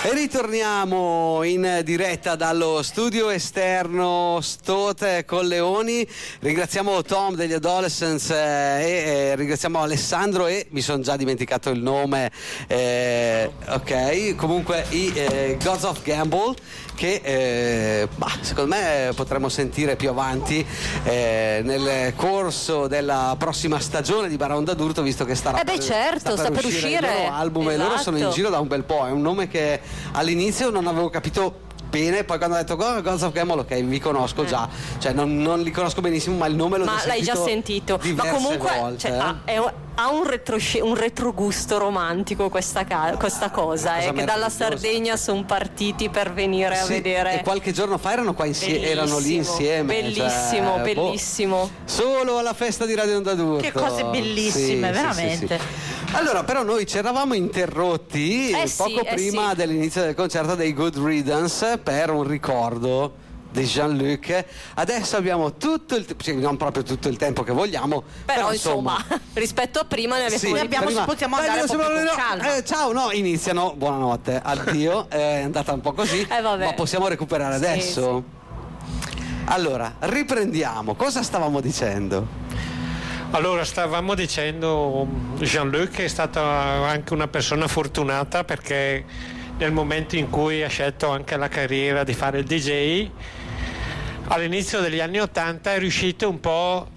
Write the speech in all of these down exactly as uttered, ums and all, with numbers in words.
E ritorniamo in diretta dallo studio esterno Stote Colleoni. Ringraziamo Tom degli Adolescents eh, e eh, ringraziamo Alessandro e mi sono già dimenticato il nome, eh, ok, comunque i eh, Gods of Gamble, che eh, bah, secondo me potremo sentire più avanti eh, nel corso della prossima stagione di Baraonda d'Urto, visto che starà eh beh, per, certo, sta per sta uscire, per uscire il loro album, esatto. E loro sono in giro da un bel po'. È un nome che all'inizio non avevo capito bene, poi quando ho detto Gods of Gamble, ok, vi conosco eh. già, cioè non, non li conosco benissimo, ma il nome l'ho ma già l'hai sentito già sentito, ma comunque volte, cioè, eh? ha, è, ha un, retrosce- un retrogusto romantico questa, ca- questa cosa, cosa eh, che dalla meravigliosa. Sardegna sono partiti per venire a Sì, vedere, e qualche giorno fa erano qua insieme, bellissimo, erano lì insieme, bellissimo, cioè, bellissimo, boh, solo alla festa di Radio Onda d'Urto. Che cose bellissime, Sì, veramente. sì, sì, sì. Allora, però noi ci eravamo interrotti Eh sì, poco eh prima sì. dell'inizio del concerto dei Good Riddance per un ricordo di Jean-Luc. Adesso abbiamo tutto il cioè, non proprio tutto il tempo che vogliamo, però, però insomma, rispetto a prima ne sì, abbiamo abbiamo- prima- possiamo Dai, andare un po' possiamo- più con no, calma. eh, ciao, no, iniziano, buonanotte, addio, è andata un po' così, Eh, vabbè. ma possiamo recuperare Sì, adesso? Allora, riprendiamo, cosa stavamo dicendo? Allora, stavamo dicendo, Jean-Luc è stato anche una persona fortunata, perché nel momento in cui ha scelto anche la carriera di fare il D J, all'inizio degli anni ottanta è riuscito un po'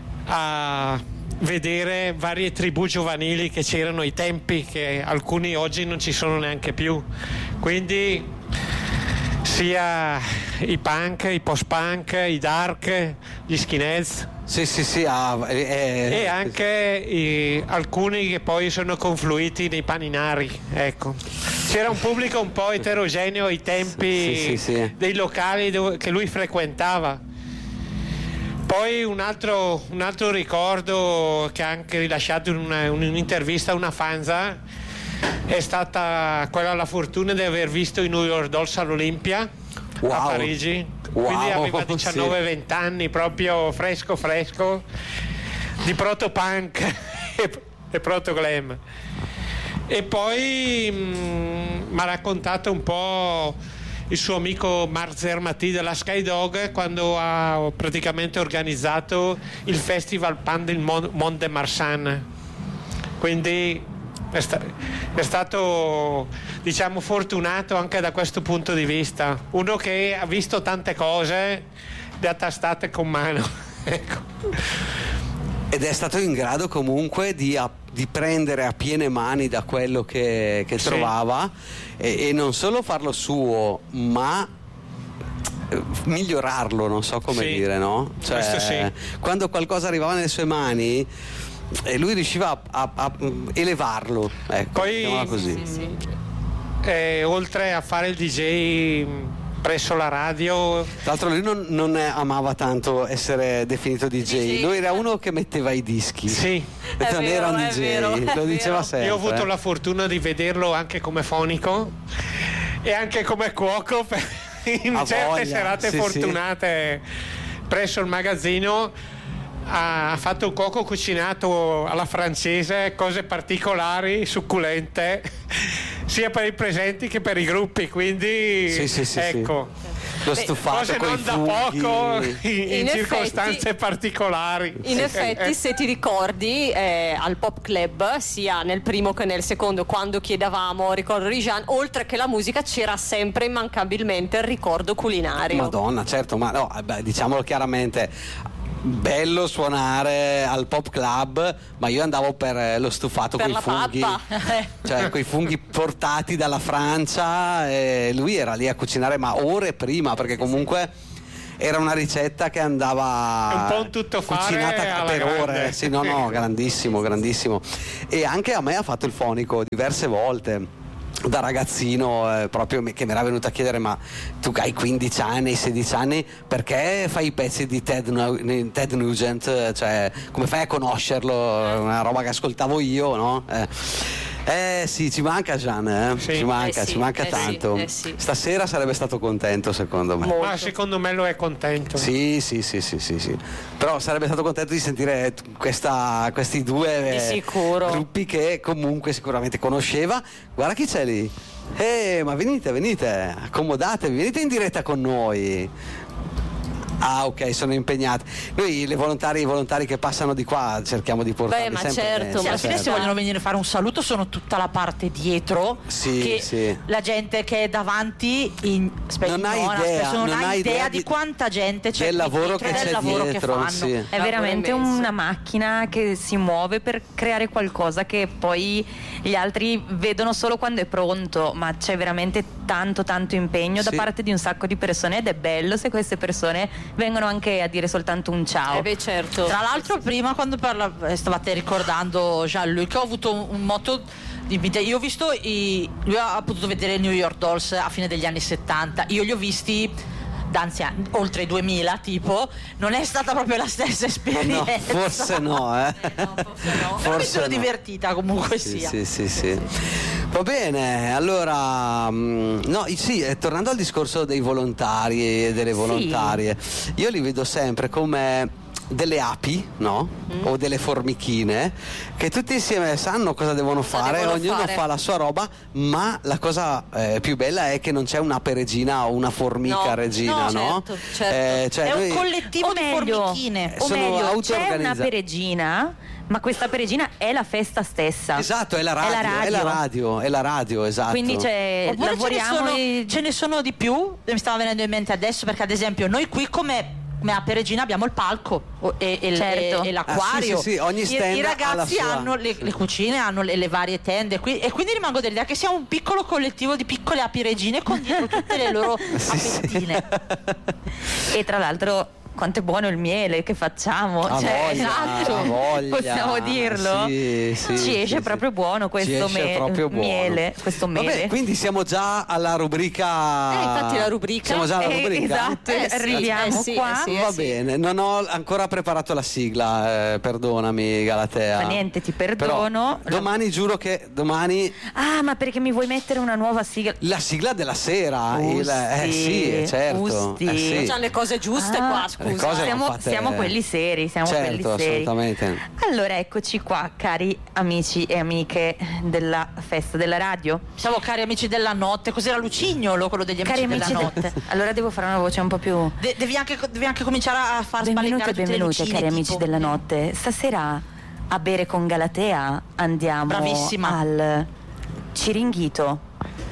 a vedere varie tribù giovanili che c'erano ai tempi, che alcuni oggi non ci sono neanche più, quindi sia i punk, i post-punk, i dark, gli skinheads. Sì, sì, sì, ah, eh, E anche i, alcuni che poi sono confluiti nei paninari, ecco. C'era un pubblico un po' eterogeneo ai tempi sì, sì, sì. dei locali dove, che lui frequentava. Poi un altro, un altro ricordo che ha anche rilasciato in, una, in un'intervista a una fanza è stata quella, la fortuna di aver visto i New York Dolls all'Olimpia, Wow. a Parigi. Wow, Quindi aveva diciannove sì. venti anni, proprio fresco fresco, di proto-punk e, e proto-glam. E poi mi ha raccontato un po' il suo amico Marc Zermati della Skydog, quando ha praticamente organizzato il festival Pan del Mont de Marsan. Quindi è, sta- è stato, diciamo, fortunato anche da questo punto di vista, uno che ha visto tante cose, le ha tastate con mano. Ecco. Ed è stato in grado comunque di, a, di prendere a piene mani da quello che, che Sì. trovava e, e non solo farlo suo, ma eh, migliorarlo, non so come Sì, dire, no? Cioè, questo sì. quando qualcosa arrivava nelle sue mani, e lui riusciva a, a- a elevarlo, ecco, Poi mettiamola così. Sì, sì. eh, oltre a fare il D J presso la radio, Tra l'altro lui non, non amava tanto essere definito D J, D J. lui era uno che metteva i dischi. sì, È non vero, era un è D J, vero, è lo diceva vero. sempre. io ho avuto la fortuna di vederlo anche come fonico e anche come cuoco per- in Ha certe voglia, serate sì, fortunate presso il magazzino. Ha fatto un cuoco cucinato alla francese, cose particolari, succulente, sia per i presenti che per i gruppi, quindi Sì, sì, sì, ecco, Lo stufato cose coi non da funghi. poco in, in In circostanze effetti- particolari. In Eh, effetti, eh, se ti ricordi, eh, al Pop Club, sia nel primo che nel secondo, quando chiedevamo ricordo di Jean, oltre che la musica c'era sempre immancabilmente il ricordo culinario. Madonna, certo, ma no, eh beh, diciamolo chiaramente. Bello suonare al Pop Club, ma io andavo per eh, lo stufato Per coi la funghi, pappa. cioè quei funghi portati dalla Francia, e lui era lì a cucinare ma ore prima, perché comunque era una ricetta che andava Un po' un tuttofare cucinata alla per grande. ore. Sì, no, no, grandissimo, grandissimo. E anche a me ha fatto il fonico diverse volte. Da ragazzino, eh, proprio mi- che mi era venuto a chiedere: ma tu che hai quindici anni, sedici anni, perché fai i pezzi di Ted, Nu- Ted Nugent? Cioè, come fai a conoscerlo? È una roba che ascoltavo io, no? Eh. Eh sì, ci manca Gian, eh? Sì. ci manca, Eh sì, ci manca eh sì, tanto. eh sì. Stasera sarebbe stato contento, secondo me. Molto. Ma secondo me lo è contento. Sì, sì, sì, sì, sì, sì. Però sarebbe stato contento di sentire questa, questi due Di eh, sicuro. gruppi che comunque sicuramente conosceva. Guarda chi c'è lì. Eh, ma venite, venite, accomodatevi, venite in diretta con noi. Ah, ok, sono impegnati. Noi le volontari, i volontari che passano di qua cerchiamo di portarli Beh, ma sempre certo, dentro, Sì, alla fine certo. se vogliono venire a fare un saluto sono tutta la parte dietro, Sì, che sì. la gente che è davanti in, spe- Non ha ignora, idea, spesso non, non ha ha idea, idea di, di- quanta gente c'è del qui lavoro dietro, che del c'è lavoro che dietro, fanno. sì. È Lavoro veramente immenso. una macchina che si muove per creare qualcosa che poi gli altri vedono solo quando è pronto, ma c'è veramente tanto tanto impegno da Sì. parte di un sacco di persone ed è bello se queste persone vengono anche a dire soltanto un ciao. Eh beh, certo. Tra l'altro prima quando parla, eh, stavate ricordando Jean-Luc, ho avuto un, un motto di vita. Io ho visto i, lui ha potuto vedere i New York Dolls a fine degli anni settanta, io li ho visti da anziani, oltre i duemila tipo, non è stata proprio la stessa No, esperienza. forse no, eh. No, forse no. Però mi forse sono no. divertita comunque Sì, sia. sì, sì, sì. Va bene, allora, mm, no, sì, eh, tornando al discorso dei volontari e delle volontarie, io li vedo sempre come delle api, no? Mm. O delle formichine che tutti insieme sanno cosa devono Cosa fare, devono ognuno fare. fa la sua roba, ma la cosa eh, più bella è che non c'è un'ape regina o una formica No, regina, no, no? certo, certo. Eh, cioè È un noi- collettivo o di meglio, formichine. o sono meglio c'è una auto-organizzati. peregina, ma questa peregina è la festa stessa. Esatto, è la radio, è la radio, è la radio, esatto. Quindi c'è, Oppure ce ne, lavoriamo sono, e- ce ne sono di più, mi stava venendo in mente adesso, perché ad esempio noi qui come, come a Peregina abbiamo il palco o- e, e- Certo. e- e l'acquario. Ah, sì, sì, sì, ogni I- stand I, ha la ragazzi sua. hanno le, le cucine, hanno le, le varie tende qui, e quindi rimango dell'idea che siamo un piccolo collettivo di piccole api regine con dietro tutte le loro Sì, sì. appetitine. e tra l'altro quanto è buono il miele che facciamo, Ha cioè, voglia, esatto, ha voglia. possiamo dirlo. Sì, sì, ci esce sì, proprio sì. buono questo Ci esce me- proprio buono. miele, questo mele. Vabbè, quindi siamo già alla rubrica. Eh, infatti la rubrica. Siamo già alla Eh, rubrica. esatto, Eh, sì, arriviamo eh, sì, qua. eh, sì, Va eh, sì. bene, non ho ancora preparato la sigla, eh, perdonami Galatea. Fa niente, ti perdono. Però domani giuro che domani Ah, ma perché mi vuoi mettere una nuova sigla? la sigla della sera. Usti, il- eh sì, certo. usti. eh, sì. Facciamo le cose giuste Ah, qua, le scusa. cose eh. siamo, fatte- siamo quelli seri, siamo Certo, quelli seri. assolutamente. Allora eccoci qua, cari amici e amiche della festa della radio. Siamo cari amici della notte, cos'era Lucignolo quello degli Cari amici amici della de- notte? allora devo fare una voce un po' più. De- devi, anche, devi anche cominciare a far Benvenuti sbagliare e tutte le benvenuti, lucine, cari amici tipo. della notte. Stasera a bere con Galatea andiamo Bravissima. al Ciringhito.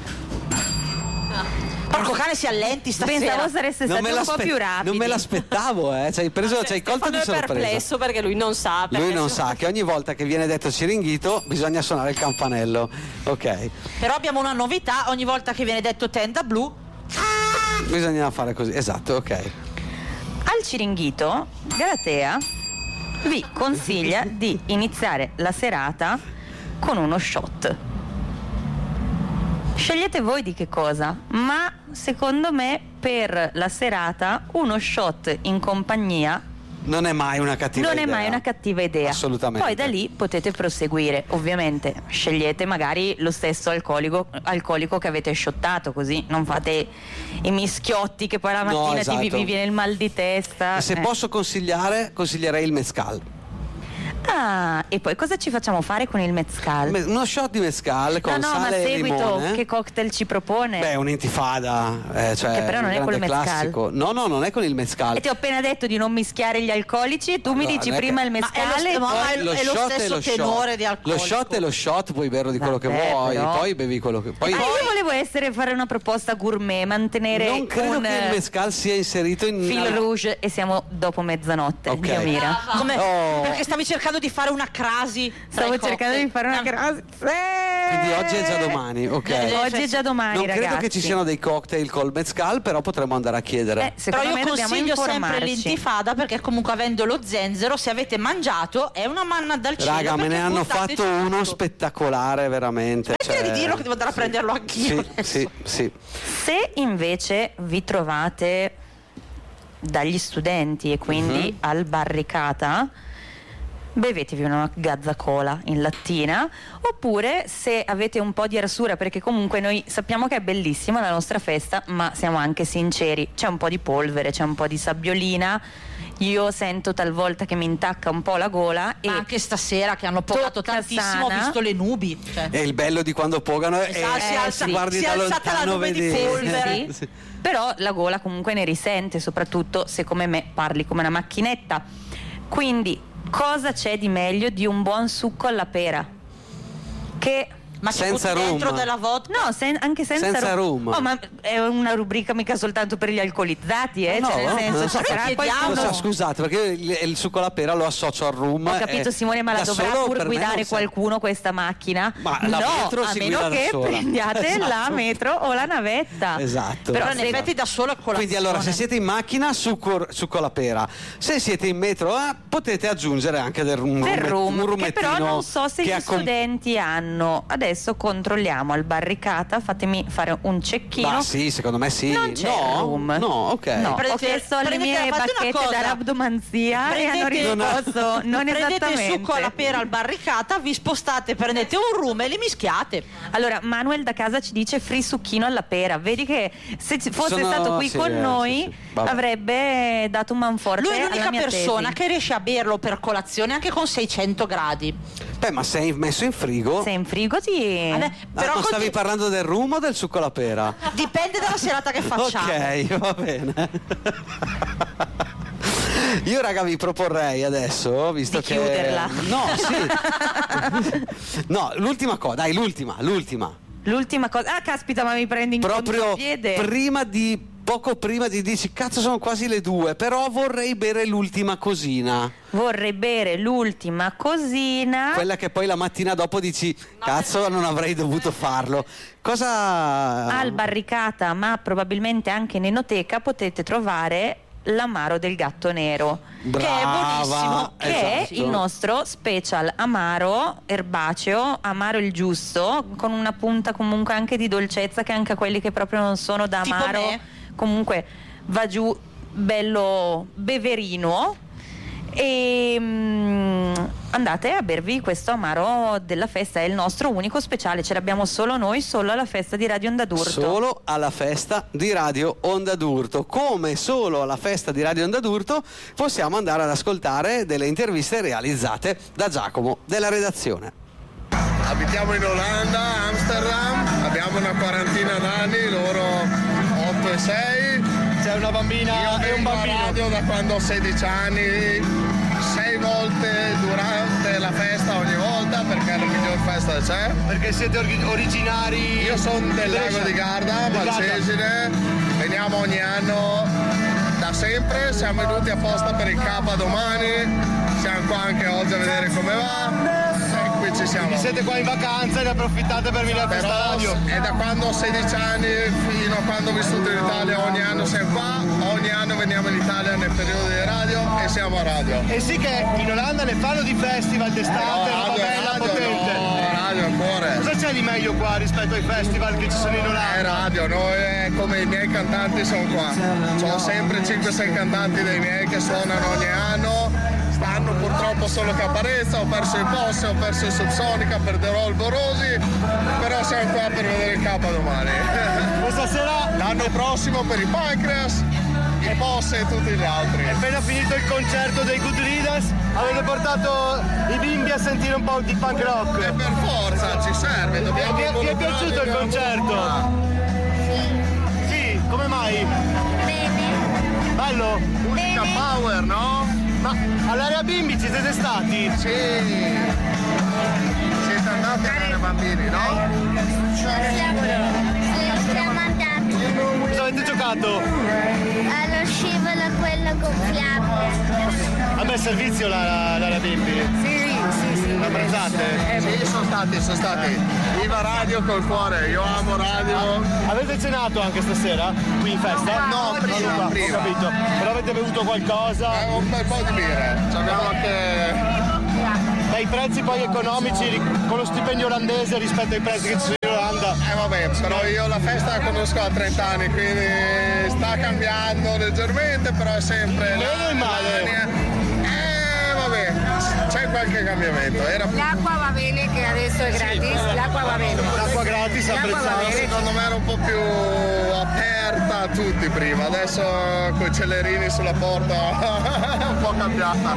Porco cane, si allenti stasera. Pensavo sareste Non stati me, un po' l'aspe- più rapidi. non me l'aspettavo, eh. Ci hai preso, ci hai colto di Stefano è sorpresa. perplesso perché lui non sa. Lui perché non se- sa che ogni volta che viene detto Ciringhito bisogna suonare il campanello. Ok, Però abbiamo una novità, ogni volta che viene detto tenda blu, bisogna fare così. Esatto, ok. Al Ciringhito, Galatea vi consiglia di iniziare la serata con uno shot. Scegliete voi di che cosa, ma secondo me per la serata uno shot in compagnia Non è mai una cattiva non idea. è mai una cattiva idea. Assolutamente. Poi da lì potete proseguire. Ovviamente scegliete magari lo stesso alcolico, alcolico che avete shottato, così non fate i mischiotti che poi la No, mattina ti- vi, esatto. vi viene il mal di testa. E se Eh. posso consigliare, consiglierei il mezcal. Ah, e poi cosa ci facciamo fare con il mezcal? Me- Uno shot di mezcal con no, no, ma sale e seguito, limone. che cocktail ci propone? Beh, un'intifada, eh, cioè Che però non un è col grande mezcal. classico. No, no, non è con il mezcal. E ti ho appena detto di non mischiare gli alcolici e tu mi Allora, dici non è prima che- il Ma è lo mezcale st- e ma- poi... è lo- è lo shot stesso lo tenore shot. di alcolico. Lo shot è lo shot, puoi berlo di quello che Vabbè, vuoi, però. poi bevi quello che poi Ah, io volevo essere fare una proposta gourmet, mantenere non credo un che il eh, mezcal sia inserito in fil una- rouge e siamo dopo mezzanotte. Ok. Dio mira. come, Oh. perché stavi cercando di fare una crasi. tra Stavo i cercando cocktail. di fare una Ah. crasi. Quindi oggi è già domani, ok. Eh, Oggi è già domani, Non credo ragazzi. che ci siano dei cocktail col mezcal, però potremmo andare a chiedere. Eh, Però secondo io me dobbiamo consiglio sempre informarci. l'intifada, perché comunque avendo lo zenzero, se avete mangiato è una manna dal cielo. Raga, me ne perché hanno buttate fatto tutto. uno spettacolare, veramente. Smettila cioè- di dirlo che devo andare a prenderlo anch'io. Sì, adesso. sì, sì. Se invece vi trovate dagli studenti e quindi Mhm. al Barricata, bevetevi una gazza cola in lattina, oppure se avete un po' di arsura, perché comunque noi sappiamo che è bellissima la nostra festa, ma siamo anche sinceri, c'è un po' di polvere, c'è un po' di sabbiolina, io sento talvolta che mi intacca un po' la gola, ma e anche stasera che hanno pogato tantissimo, sana. ho visto le nubi, cioè. E il bello di quando pogano è Esatto, si eh, alza- si guardi si è da alzata la lontano, nube di vedi. polvere. Sì. Però la gola comunque ne risente, soprattutto se come me parli come una macchinetta. Quindi cosa c'è di meglio di un buon succo alla pera? Che Ma ci Senza butti dentro rum. della vodka? no, sen- anche senza, Senza rum. Oh, ma è una rubrica mica soltanto per gli alcolizzati, eh? No, cioè, nel no, senso, non so, ci sarà chiediamo. qualcuno- Lo so, scusate, perché il, il succo alla pera lo associo al rum. Ho capito, eh, Simone, ma la da dovrà solo pur per me guidare non sa- qualcuno questa macchina? Ma la no, metro a si meno guida da che sola. prendiate Esatto. la metro o la navetta. Esatto. Però in se- effetti da solo a colazione. Quindi allora se siete in macchina succo, succo alla pera, se siete in metro eh, potete aggiungere anche del rum, Del rummet- rum, un che rumettino però non so se che gli accom- studenti hanno. Adesso controlliamo al Barricata, fatemi fare un cecchino. Ma sì, secondo me sì. Non c'è no, il rum. No, ok. No, ho Prendete- chiesto alle prendete- mie fate una bacchette cosa. da rabdomanzia e hanno Prendete- risposto non prendete esattamente. il succo alla pera al Barricata, vi spostate, prendete un rum e li mischiate. Allora, Manuel da casa ci dice free succhino alla pera. Vedi che se ci fosse Sono- stato qui sì, con eh, noi sì, sì. Vabbè. avrebbe dato un manforte. Lui è alla l'unica mia persona tesi. che riesce a berlo per colazione anche con seicento gradi. Beh, ma sei messo in frigo? Se in frigo ti. Vabbè, Ah, però ma stavi conti- parlando del rum o del succo alla pera? dipende dalla serata che facciamo. Ok, va bene. Io raga vi proporrei adesso, visto Di che chiuderla. No, sì. No, l'ultima cosa, dai, l'ultima, l'ultima. L'ultima cosa. Ah, caspita, ma mi prendi in Proprio contropiede. prima di poco prima di dici cazzo sono quasi le due, però vorrei bere l'ultima cosina. Vorrei bere l'ultima cosina. Quella che poi la mattina dopo dici cazzo non avrei dovuto farlo. Cosa Al Barricata, ma probabilmente anche in enoteca, potete trovare l'amaro del gatto nero. Brava, che è buonissimo, Che è esatto. il nostro special amaro erbaceo, amaro il giusto, con una punta comunque anche di dolcezza, che anche a quelli che proprio non sono da Tipo amaro me. comunque va giù bello beverino. E mm, andate a bervi questo amaro della festa, è il nostro unico speciale, ce l'abbiamo solo noi, solo alla festa di Radio Onda d'Urto. Solo alla festa di Radio Onda d'Urto. Come solo alla festa di Radio Onda d'Urto possiamo andare ad ascoltare delle interviste realizzate da Giacomo della redazione. Abitiamo in Olanda, Amsterdam, abbiamo una quarantina d'anni, loro otto e sei. C'è una bambina Io e un vengo a bambino. radio da quando ho sedici anni, sei volte durante la festa ogni volta perché è la miglior festa che c'è. Perché siete orgi- originari. Io sono del Lago di Garda, Del Garda. Malcesine, veniamo ogni anno da sempre, siamo venuti apposta per il K domani, siamo qua anche oggi a vedere come va e qui ci siamo. Quindi siete qua in vacanza e ne approfittate per venire a festa Però radio. è da quando ho sedici anni fino a quando ho vissuto in Italia, ogni anno siamo qua, ogni anno veniamo in Italia nel periodo di radio e siamo a radio. E sì che in Olanda ne fanno di festival d'estate, roba radio, bella, radio, potente. no, radio è cuore. Cosa c'è di meglio qua rispetto ai festival che ci sono in È Olanda? radio, noi eh, come i miei cantanti sono qua. Ho sempre cinque sei cantanti dei miei che suonano ogni anno. Stanno purtroppo solo Caparezza, ho perso i Posse, ho perso il Subsonica, perderò il Borosi, però siamo qua per vedere il K domani. Questa sera L'anno prossimo per i Pancreas, i Posse e tutti gli altri. è appena finito il concerto dei Good Leaders, avete portato i bimbi a sentire un po' di punk E rock. per forza ci serve, dobbiamo Vi è, vi è piaciuto il involucrarli concerto? Sì, come mai? Bene, Bello? Musica power, no? Ma all'area bimbi ci siete stati? Sì. Siete andati a vedere bambini, no? siamo, sì, siamo andati Cosa avete giocato? allo scivolo quello gonfiabile. A me è servizio la- l'area bimbi. Sì, sì, sì. L'apprezzate? Sì, sono stati, sono stati. Viva radio col cuore, io amo radio. Avete cenato anche stasera? Qui in festa? No, prima, Ho prima. capito. Però avete bevuto qualcosa? Eh, un bel po' di birre. Ci abbiamo anche. Dai prezzi poi economici ri- con lo stipendio olandese rispetto ai prezzi che ci sono in Olanda. Eh vabbè, però io la festa la conosco da trenta anni, quindi sta cambiando leggermente, però è sempre. Bene o male? Eh vabbè, c'è qualche cambiamento. Era... L'acqua va bene che adesso è gratis, sì. L'acqua va bene. L'acqua gratis, apprezzata, secondo me era un po' più aperta a tutti prima, adesso con i cellerini sulla porta un po' cambiata.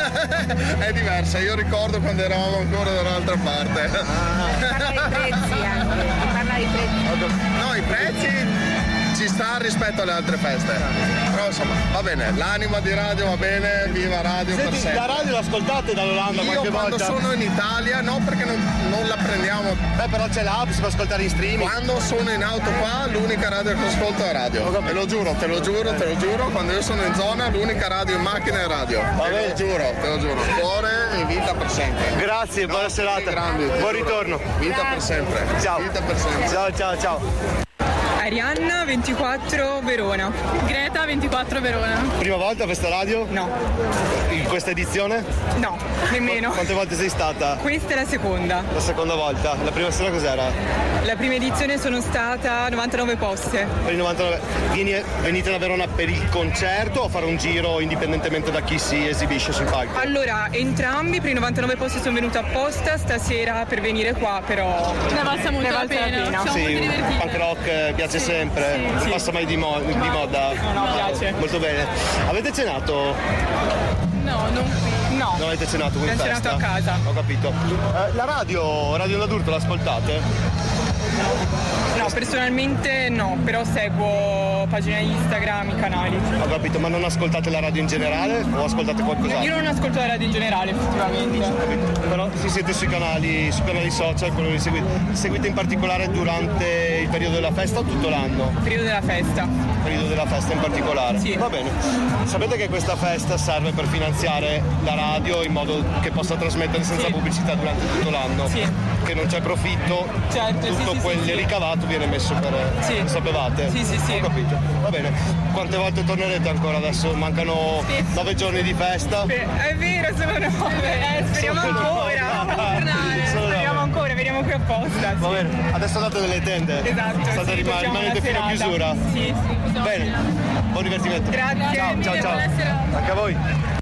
È diversa, io ricordo quando eravamo ancora da un'altra parte. Parla di prezzi anche, parla di prezzi. No, i prezzi ci sta rispetto alle altre feste, però insomma va bene, l'anima di radio va bene, viva radio. Senti, per sempre. La radio l'ascoltate dall'Olanda Io qualche quando volta? sono in Italia no, perché non, non la prendiamo. Beh, però c'è l'app, si può ascoltare in streaming. Quando sono in auto qua l'unica radio che ascolto è radio, te lo giuro, te lo giuro, te lo giuro, quando io sono in zona l'unica radio in macchina è radio, te lo giuro, te lo giuro, cuore e vita per sempre. Grazie, buona serata, grandi, buon giuro. ritorno. Vita per sempre. Ciao. Vita per sempre. Ciao, ciao, ciao. Arianna ventiquattro Verona. Greta ventiquattro Verona. Prima volta a Festa Radio? No. In questa edizione? No, nemmeno. Quante volte sei stata? Questa è la seconda. La seconda volta. La prima sera cos'era? La prima edizione sono stata novantanove poste. Per i novantanove. Vieni, venite da Verona per il concerto o a fare un giro indipendentemente da chi si esibisce sul palco? Allora, entrambi per i novantanove posti sono venuta apposta stasera per venire qua, però ne valsa molto ne valsa la pena. la pena. Siamo Sì, molto divertiti. punk rock eh, piace Sì, sempre, sì, non sì. passa mai di, mo- di moda. No, no, piace. Molto bene. Avete cenato? No, non qui. No. Non avete cenato, quindi Abbiamo festa? cenato a casa. Ho capito. Eh, la radio, Radio d'Adulto l'ascoltate? No, personalmente no, però seguo pagina Instagram, i canali. Ho capito, ma non ascoltate la radio in generale o ascoltate qualcos'altro? Io non ascolto la radio in generale, effettivamente. Ho capito. Però si siete sui canali, sui canali social, quello che seguite. Seguite in particolare durante il periodo della festa o tutto l'anno? Periodo della festa. Il periodo della festa in particolare? Sì. Va bene. Sapete che questa festa serve per finanziare la radio in modo che possa trasmettere senza Sì. pubblicità durante tutto l'anno? Sì. Che non c'è profitto, Certo, sì, tutto sì, quel sì, sì. ricavato viene messo per... Sì. Sapevate? Sì, sì, sì. Ho capito. Va bene. Quante volte tornerete ancora adesso? Mancano Sì. nove giorni di festa. Beh, è vero, sono nove. Eh, speriamo Sono ancora. nove. Tornare. Sono nove. Speriamo ancora, veniamo qui apposta. Va bene. Adesso andate nelle tende. Esatto. State sì, rima- facciamo rimanete una fino a serata. chiusura. Sì, sì. Bene. Buon divertimento. Grazie. Ciao, ciao, ciao. Buona serata. Anche a voi.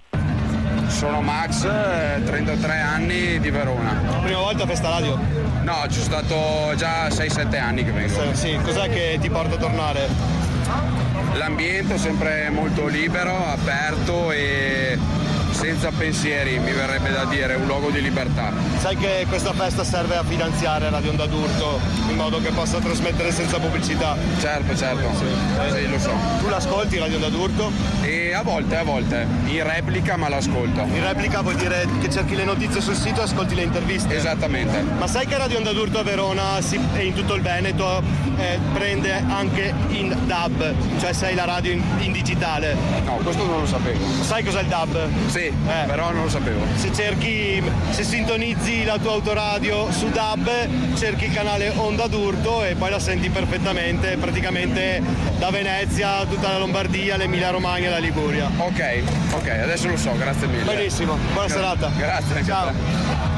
Sono Max, eh, trentatré anni di Verona. Prima volta a Festa Radio? No, ci sono stato già sei sette anni che vengo. Sì, cos'è che ti porta a tornare? L'ambiente è sempre molto libero, aperto e senza pensieri, mi verrebbe da dire, un luogo di libertà. Sai che questa festa serve a finanziare Radio Onda d'Urto in modo che possa trasmettere senza pubblicità? Certo, certo, sì, sì, lo so. Tu l'ascolti Radio Onda d'Urto? E a volte, a volte, in replica ma l'ascolto. In replica vuol dire che cerchi le notizie sul sito e ascolti le interviste? Esattamente. Ma sai che Radio Onda d'Urto a Verona si- e in tutto il Veneto eh, prende anche in D A B, cioè sei la radio in, in digitale? No, questo non lo sapevo. Sai cos'è il D A B? Sì, eh. però non lo sapevo. Se cerchi, se sintonizzi la tua autoradio su D A B, cerchi il canale Onda d'Urto e poi la senti perfettamente, praticamente da Venezia, tutta la Lombardia, l'Emilia Romagna e la Liguria. Ok, ok, adesso lo so, grazie mille. Benissimo, buona Gra- serata. Grazie. anche a Ciao. te.